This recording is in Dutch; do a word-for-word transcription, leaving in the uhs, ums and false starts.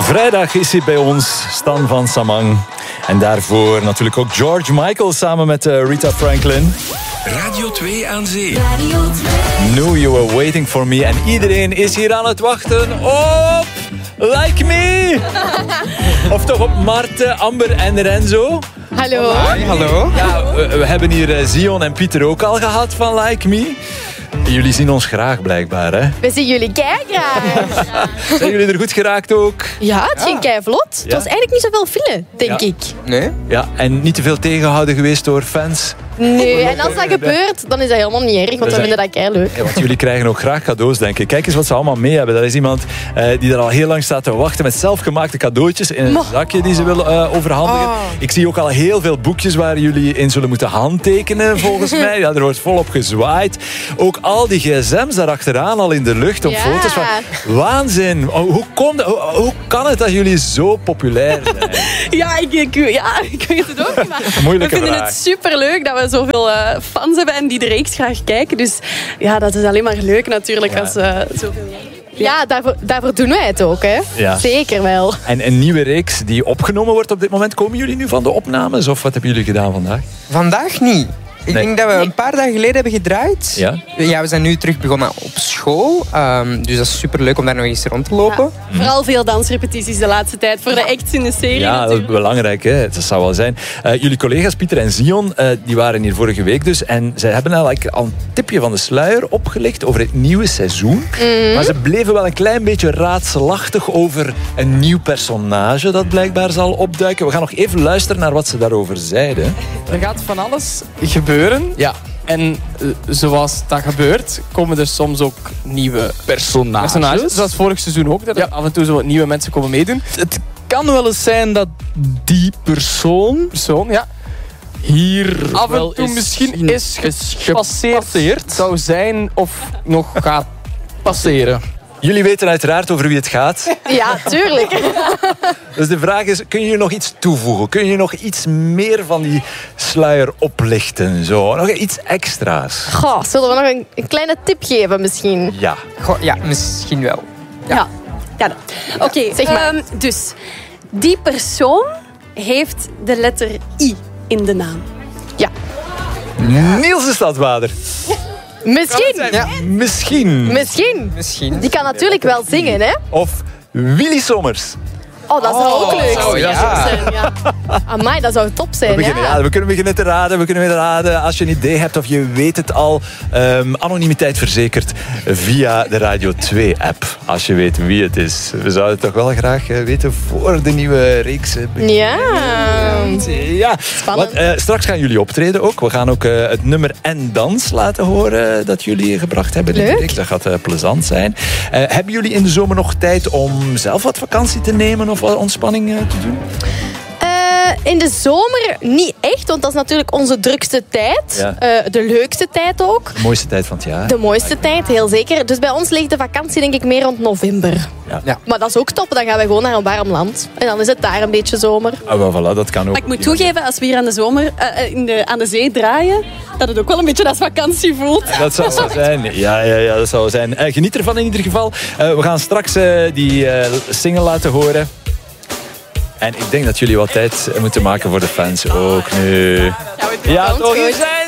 Vrijdag is hij bij ons, Stan van Samang. En daarvoor natuurlijk ook George Michael samen met uh, Rita Franklin. Radio twee aan zee. Knew you were waiting for me. En iedereen is hier aan het wachten op Like Me. Of toch op Marten, Amber en Renzo. Hallo. Hi, hallo. Ja, we, we hebben hier uh, Zion en Pieter ook al gehad van Like Me. Jullie zien ons graag blijkbaar, hè? We zien jullie keigraag. Zijn jullie er goed geraakt ook? Ja, het ging keivlot. Het Ja. was eigenlijk niet zoveel file, denk Ja. ik. Nee? Ja, en niet te veel tegengehouden geweest door fans. Nee, en als dat gebeurt, dan is dat helemaal niet erg, want Dat we is- vinden dat keileuk. Ja, want jullie krijgen ook graag cadeaus, denk ik. Kijk eens wat ze allemaal mee hebben. Dat is iemand uh, die er al heel lang staat te wachten met zelfgemaakte cadeautjes in een Mo. zakje die ze willen uh, overhandigen. Oh. Ik zie ook al heel veel boekjes waar jullie in zullen moeten handtekenen, volgens mij. Ja, er wordt volop gezwaaid. Ook al die gsm's daar achteraan al in de lucht op Ja. foto's van... Waanzin! Oh, hoe, kon, hoe, hoe kan het dat jullie zo populair zijn? Ja, ik, ik, ja, ik weet het ook niet. Maar Moeilijke we vinden vraag. het superleuk dat we zoveel uh, fans hebben en die de reeks graag kijken. Dus ja, dat is alleen maar leuk natuurlijk Ja. als we zoveel... Ja, daarvoor, daarvoor doen wij het ook, hè. Ja. Zeker wel. En een nieuwe reeks die opgenomen wordt op dit moment. Komen jullie nu van de opnames of wat hebben jullie gedaan vandaag? Vandaag niet. Ik Nee. denk dat we een paar dagen geleden hebben gedraaid. Ja? Ja, we zijn nu terug begonnen op school. Um, dus dat is superleuk om daar nog eens rond te lopen. Vooral veel dansrepetities de laatste tijd voor de acts in de serie Ja, dat is natuurlijk. belangrijk. Hè? Dat zou wel zijn. Uh, jullie collega's Pieter en Zion, uh, die waren hier vorige week dus. En zij hebben eigenlijk al een tipje van de sluier opgelicht over het nieuwe seizoen. Maar ze bleven wel een klein beetje raadselachtig over een nieuw personage dat blijkbaar zal opduiken. We gaan nog even luisteren naar wat ze daarover zeiden. Er gaat van alles gebeuren. Ja. En uh, zoals dat gebeurt, komen er soms ook nieuwe Personages. personages. Zoals vorig seizoen ook, dat er Ja. af en toe zo nieuwe mensen komen meedoen. Het kan wel eens zijn dat die persoon Persoon, ja. hier Af wel en toe is misschien is gepasseerd, gepasseerd. zou zijn of nog gaat passeren. Jullie weten uiteraard over wie het gaat. Ja, tuurlijk. Dus de vraag is, kun je nog iets toevoegen? Kun je nog iets meer van die sluier oplichten? Zo, nog iets extra's? Goh, zullen we nog een, een kleine tip geven misschien? Ja. Goh, ja, misschien wel. Ja. ja. Oké, Zeg maar. ehm, dus die persoon heeft de letter I in de naam. Ja. Niels de Stadwaarder. Misschien. Ja. Misschien. Misschien. Misschien. Die kan natuurlijk wel zingen, hè. Of Willy Sommers. Oh, dat zou ook leuk zou- zijn. ja. Ja. Amai, dat zou top We, zijn, beginnen, ja, ja. we kunnen beginnen te raden. We kunnen weer raden. Als je een idee hebt of je weet het al. Um, anonimiteit verzekerd via de Radio twee app. Als je weet wie het is. We zouden het toch wel graag uh, weten voor de nieuwe reeks. uh, begint. Ja. Ja, Spannend. want, uh, straks gaan jullie optreden ook. We gaan ook uh, het nummer En Dans laten horen dat jullie gebracht hebben. in de Leuk. reeks. Dat gaat uh, plezant zijn. Uh, hebben jullie in de zomer nog tijd om zelf wat vakantie te nemen of wat ontspanning uh, te doen? Eh, in de zomer niet echt, want dat is natuurlijk onze drukste tijd. Ja. Eh, de leukste tijd ook. De mooiste tijd van het jaar. De mooiste tijd, heel zeker. Dus bij ons ligt de vakantie denk ik meer rond november. Ja. Ja. Maar dat is ook top. Dan gaan we gewoon naar een warm land. En dan is het daar een beetje zomer. Ah, wel, voilà, dat kan ook. Maar ik moet toegeven, als we hier aan de zomer eh, in de, aan de zee draaien, dat het ook wel een beetje als vakantie voelt. Dat zou zo zijn. Ja, ja, ja, dat zou zijn. Uh, geniet ervan in ieder geval. Uh, we gaan straks uh, die uh, single laten horen. En ik denk dat jullie wat tijd moeten maken voor de fans ook nu. Ja, we- Ja, Komt toch? goed. Hier zijn